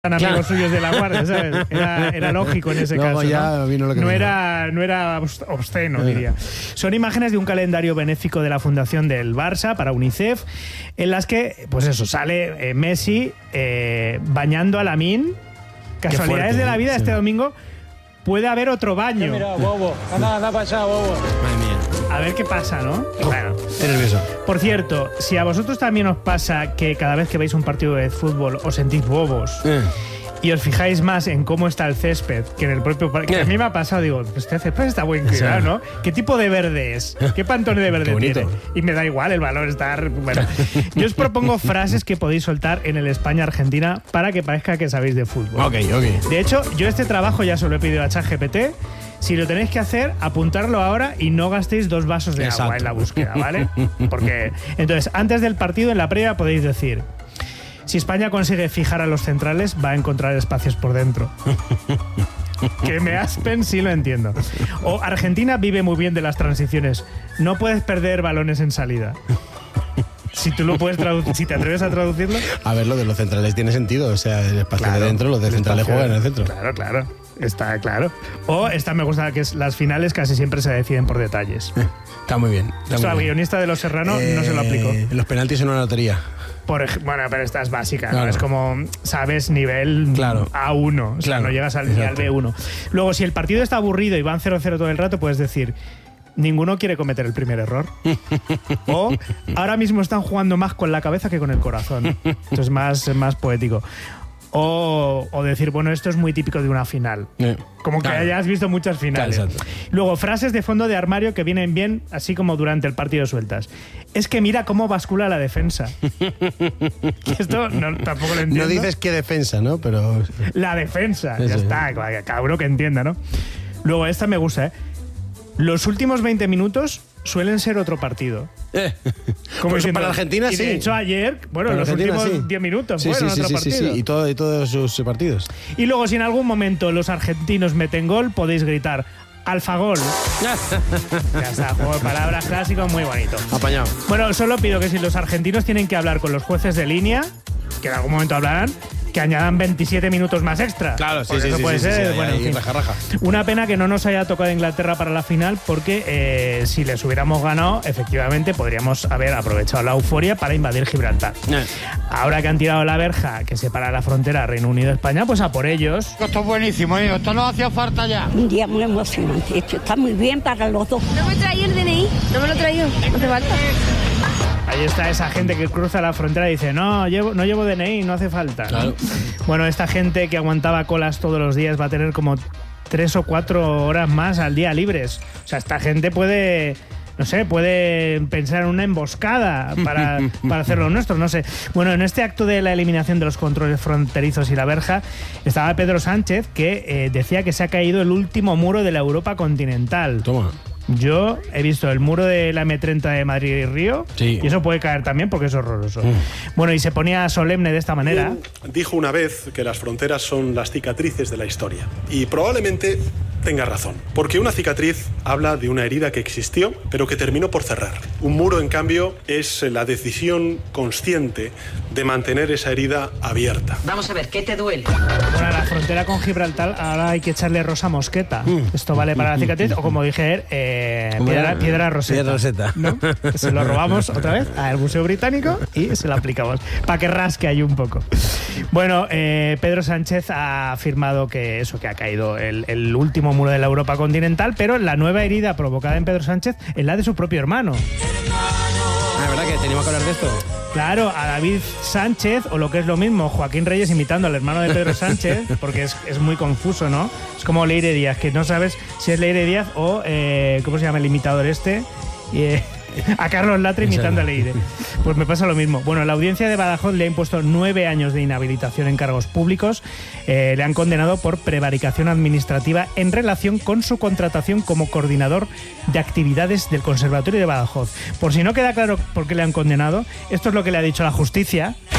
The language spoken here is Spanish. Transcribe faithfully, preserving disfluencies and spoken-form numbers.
amigos claro. suyos de la guardia, ¿sabes? Era, era lógico en ese Luego caso. ya ¿no? vino lo que no, vino. era, no era obsceno, diría. Son imágenes de un calendario benéfico de la Fundación del Barça para UNICEF, en las que, pues eso, sale eh, Messi eh, bañando a Lamine. Casualidades fuerte, de la vida, sí. este domingo puede haber otro baño. Mira, bobo, anda, anda para allá, bobo. Madre mía. A ver qué pasa, ¿no? Bueno. Estoy nervioso. Por cierto, si a vosotros también os pasa que cada vez que veis un partido de fútbol os sentís bobos Eh. y os fijáis más en cómo está el césped que en el propio parque, que a mí me ha pasado, digo, pues este césped está buen cuidado, Sí. ¿no? ¿Qué tipo de verde es? ¿Qué pantone de verde Qué bonito. tiene? Y me da igual, el valor está... Bueno, yo os propongo frases que podéis soltar en el España-Argentina para que parezca que sabéis de fútbol. Ok, ok. De hecho, yo este trabajo ya se lo he pedido a ChatGPT. Si lo tenéis que hacer, apuntarlo ahora y no gastéis dos vasos de Exacto. agua en la búsqueda, ¿vale? Porque, entonces, antes del partido, en la previa, podéis decir: si España consigue fijar a los centrales, va a encontrar espacios por dentro. Que me aspen, sí lo entiendo. O Argentina vive muy bien de las transiciones. No puedes perder balones en salida. Si tú lo puedes traducir, si te atreves a traducirlo. A ver, lo de los centrales tiene sentido. O sea, el espacio Claro, de dentro, los de el centrales espacio- juegan en el centro. Claro, claro. Está claro. O esta me gusta, que es las finales casi siempre se deciden por detalles. Eh, Está muy bien. Está Esto muy al bien. guionista de Los Serrano no se lo aplicó. Eh, Los penaltis en una lotería. Por ej- bueno, pero esta es básica, ¿no? Claro. Es como, sabes, nivel Claro. A uno. O sea, Claro, no llegas al, ni al exacto. B uno. Luego, si el partido está aburrido y van cero cero todo el rato, puedes decir: ninguno quiere cometer el primer error. O ahora mismo están jugando más con la cabeza que con el corazón. Esto es más, más poético. O, o decir, bueno, esto es muy típico de una final. Eh, Como que claro. hayas visto muchas finales. Claro, exacto. Luego, frases de fondo de armario que vienen bien, así como durante el partido sueltas. Es que mira cómo bascula la defensa. Que esto no, tampoco lo entiendo. No dices qué defensa, ¿no? Pero. La defensa, Eso ya es. está, cada uno que entienda, ¿no? Luego, esta me gusta, ¿eh? Los últimos veinte minutos suelen ser otro partido. Eh. Como Pues diciendo- para Argentina y sí. de hecho, ayer, bueno, Para los Argentina, últimos sí. diez minutos Sí, fueron sí, sí, otro sí, sí, partido. sí. Y, todo, y todos sus partidos. Y luego, si en algún momento los argentinos meten gol, podéis gritar: Alfagol. Ya está, juego de palabras clásico, muy bonito. Apañado. Bueno, solo pido que si los argentinos tienen que hablar con los jueces de línea, que en algún momento hablarán, que añadan veintisiete minutos más extra. Claro, sí, Porque sí, eso sí, puede sí, sí, ser. sí, bueno, ahí, en fin. raja, raja. Una pena que no nos haya tocado Inglaterra para la final, porque eh, si les hubiéramos ganado, efectivamente podríamos haber aprovechado la euforia para invadir Gibraltar. Eh. Ahora que han tirado la verja que separa la frontera Reino Unido-España, pues a por ellos. Esto es buenísimo, hijo. Esto no hacía falta ya. Un día muy emocionante. Esto está muy bien para los dos. No me traí el D N I, no me lo he traído, no hace falta. Ahí está esa gente que cruza la frontera y dice: no, llevo, no llevo D N I, no hace falta. Claro. Bueno, esta gente que aguantaba colas todos los días va a tener como tres o cuatro horas más al día libres. O sea, esta gente puede... No sé, puede pensar en una emboscada para, para hacer lo nuestro, no sé. Bueno, en este acto de la eliminación de los controles fronterizos y la verja estaba Pedro Sánchez, que eh, decía que se ha caído el último muro de la Europa continental. Toma. Yo he visto el muro de la eme treinta de Madrid y Río, Sí. y eso puede caer también porque es horroroso. Bueno, y se ponía solemne de esta manera. Dijo una vez que las fronteras son las cicatrices de la historia. Y probablemente tenga razón. Porque una cicatriz habla de una herida que existió, pero que terminó por cerrar. Un muro, en cambio, es la decisión consciente de mantener esa herida abierta. Vamos a ver, ¿qué te duele? Bueno, a la frontera con Gibraltar ahora hay que echarle rosa mosqueta. Esto vale para la cicatriz, o como dije ayer, eh, ¿Cómo piedra, era? piedra roseta. Piedra roseta. ¿No? Se lo robamos otra vez al Museo Británico y se lo aplicamos para que rasque ahí un poco. Bueno, eh, Pedro Sánchez ha afirmado que eso, que ha caído el, el último muro de la Europa continental, pero la nueva herida provocada en Pedro Sánchez es la de su propio hermano. Ah, ¿verdad que teníamos que hablar de esto? Claro, a David Sánchez, o lo que es lo mismo, Joaquín Reyes imitando al hermano de Pedro Sánchez, porque es, es muy confuso, ¿no? Es como Leire Díaz, que no sabes si es Leire Díaz o, eh, ¿cómo se llama el imitador este? Y, eh, a Carlos Latre imitando a Leire. Pues me pasa lo mismo. Bueno, la audiencia de Badajoz le ha impuesto nueve años de inhabilitación en cargos públicos. Eh, le han condenado por prevaricación administrativa en relación con su contratación como coordinador de actividades del Conservatorio de Badajoz. Por si no queda claro por qué le han condenado, esto es lo que le ha dicho la justicia.